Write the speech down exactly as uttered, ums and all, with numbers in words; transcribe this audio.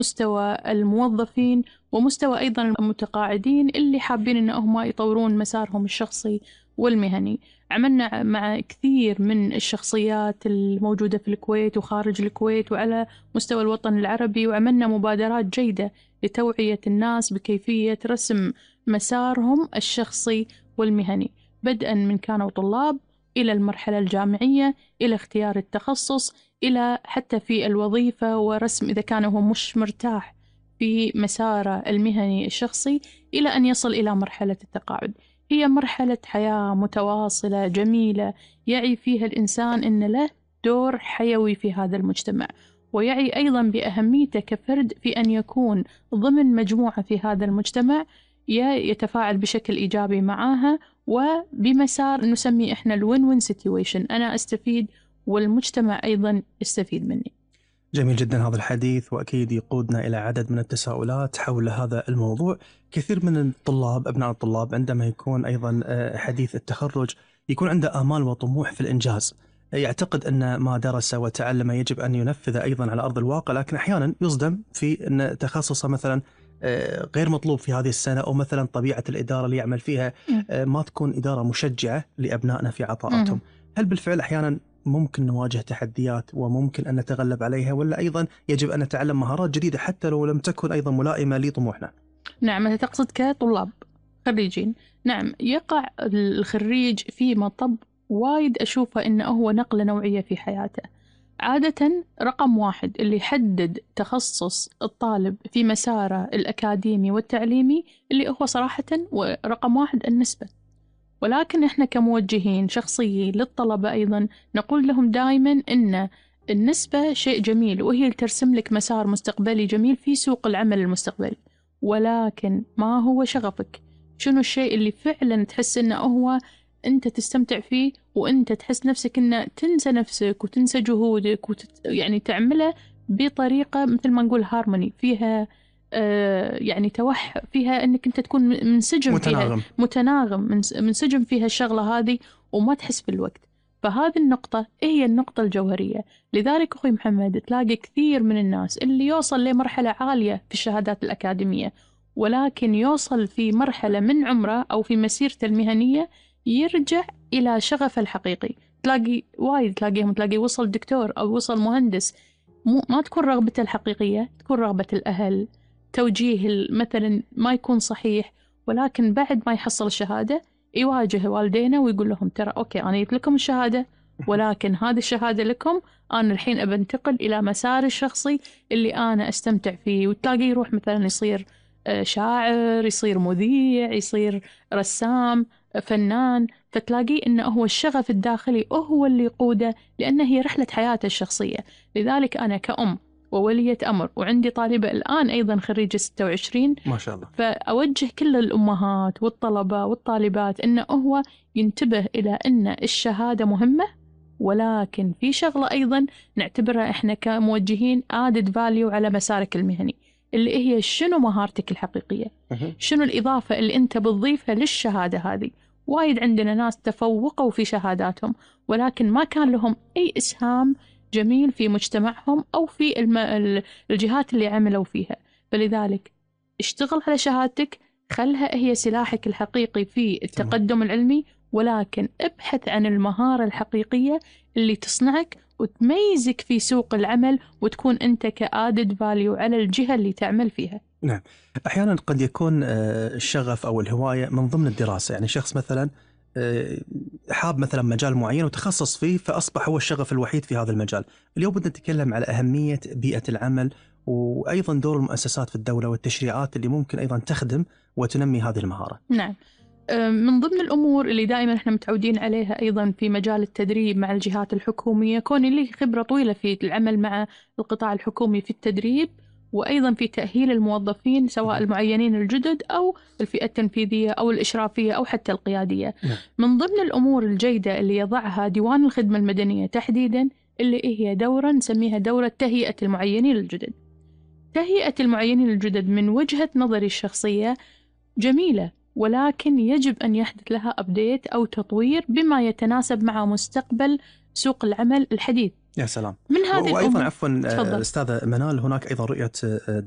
مستوى الموظفين ومستوى أيضا المتقاعدين اللي حابين إن هم يطورون مسارهم الشخصي والمهني. عملنا مع كثير من الشخصيات الموجودة في الكويت وخارج الكويت وعلى مستوى الوطن العربي، وعملنا مبادرات جيدة لتوعية الناس بكيفية رسم مسارهم الشخصي والمهني، بدءا من كانوا طلاب إلى المرحلة الجامعية، إلى اختيار التخصص، إلى حتى في الوظيفة ورسم إذا كان هو مش مرتاح في مساره المهني الشخصي، إلى أن يصل إلى مرحلة التقاعد. هي مرحلة حياة متواصلة جميلة يعي فيها الإنسان أن له دور حيوي في هذا المجتمع، ويعي أيضا بأهميته كفرد في أن يكون ضمن مجموعة في هذا المجتمع يتفاعل بشكل إيجابي معها، وبمسار نسميه إحنا الوين وين سيتويشن، أنا أستفيد والمجتمع أيضا يستفيد مني. جميل جدا هذا الحديث، وأكيد يقودنا إلى عدد من التساؤلات حول هذا الموضوع. كثير من الطلاب أبناء الطلاب عندما يكون أيضا حديث التخرج يكون عنده آمال وطموح في الإنجاز، يعتقد أن ما درس وتعلم يجب أن ينفذ أيضا على أرض الواقع، لكن أحيانا يصدم في أن تخصصه مثلا غير مطلوب في هذه السنة، أو مثلا طبيعة الإدارة اللي يعمل فيها ما تكون إدارة مشجعة لأبنائنا في عطاءاتهم. هل بالفعل أحيانا ممكن نواجه تحديات وممكن أن نتغلب عليها، ولا أيضا يجب أن نتعلم مهارات جديدة حتى لو لم تكن أيضا ملائمة لطموحنا؟ نعم، أنت تقصد كطلاب خريجين. نعم، يقع الخريج في مطب وايد أشوفه إنه هو نقلة نوعية في حياته. عادة رقم واحد اللي يحدد تخصص الطالب في مساره الأكاديمي والتعليمي اللي هو صراحة رقم واحد النسبة، ولكن إحنا كموجهين شخصيين للطلبة أيضا نقول لهم دائما إن النسبة شيء جميل، وهي اللي ترسم لك مسار مستقبلي جميل في سوق العمل المستقبلي، ولكن ما هو شغفك؟ شنو الشيء اللي فعلا تحس إنه هو أنت تستمتع فيه، وأنت تحس نفسك إنه تنسى نفسك وتنسى جهودك وتت... يعني تعمله بطريقة مثل ما نقول هارموني فيها، آه يعني توح فيها إنك أنت تكون منسجم متناغم. فيها متناغم منسجم فيها الشغلة هذه وما تحس بالوقت. فهذه النقطة هي النقطة الجوهرية. لذلك أخوي محمد تلاقي كثير من الناس اللي يوصل لمرحلة عالية في الشهادات الأكاديمية، ولكن يوصل في مرحلة من عمره أو في مسيرته المهنية يرجع إلى شغفه الحقيقي. تلاقي وايد تلاقيهم تلاقي وصل دكتور أو وصل مهندس، مو ما تكون رغبته الحقيقية، تكون رغبة الأهل، توجيه مثلا ما يكون صحيح، ولكن بعد ما يحصل الشهادة يواجه والدينا ويقول لهم ترى أوكي أنا جبت لكم الشهادة، ولكن هذه الشهادة لكم، أنا الحين أبى أنتقل إلى مساري الشخصي اللي أنا أستمتع فيه. وتلاقيه يروح مثلا يصير شاعر، يصير مذيع، يصير رسام، فنان، فتلاقيه إنه هو الشغف الداخلي هو اللي يقوده، لأنه هي رحلة حياته الشخصية. لذلك أنا كأم وولية أمر وعندي طالبة الآن أيضا خريجة ستة وعشرين ما شاء الله، فأوجه كل الأمهات والطلبة والطالبات إنه هو ينتبه إلى أن الشهادة مهمة، ولكن في شغلة أيضا نعتبرها إحنا كموجهين added value على مسارك المهني، اللي هي شنو مهارتك الحقيقية، شنو الإضافة اللي أنت بتضيفها للشهادة هذه. وايد عندنا ناس تفوقوا في شهاداتهم ولكن ما كان لهم أي إسهام جميل في مجتمعهم أو في الم... الجهات اللي عملوا فيها. فلذلك اشتغل على شهادتك، خلها هي سلاحك الحقيقي في التقدم العلمي، ولكن ابحث عن المهارة الحقيقية اللي تصنعك وتميزك في سوق العمل، وتكون أنت كأدد فاليو على الجهة اللي تعمل فيها. نعم، أحيانا قد يكون الشغف أو الهواية من ضمن الدراسة، يعني شخص مثلا حاب مثلا مجال معين وتخصص فيه فأصبح هو الشغف الوحيد في هذا المجال. اليوم بدنا نتكلم على أهمية بيئة العمل، وأيضا دور المؤسسات في الدولة والتشريعات اللي ممكن أيضا تخدم وتنمي هذه المهارة. نعم، من ضمن الأمور اللي دائما احنا متعودين عليها أيضا في مجال التدريب مع الجهات الحكومية، كوني لي خبرة طويلة في العمل مع القطاع الحكومي في التدريب وأيضا في تأهيل الموظفين سواء المعينين الجدد أو الفئة التنفيذية أو الإشرافية أو حتى القيادية. من ضمن الأمور الجيدة اللي يضعها ديوان الخدمة المدنية تحديدا اللي هي دورة نسميها دورة تهيئة المعينين الجدد. تهيئة المعينين الجدد من وجهة نظري الشخصية جميلة، ولكن يجب أن يحدث لها أبديت أو تطوير بما يتناسب مع مستقبل سوق العمل الحديث. يا سلام. من هذه وأيضا عفوا تفضل. أستاذة منال، هناك أيضا رؤية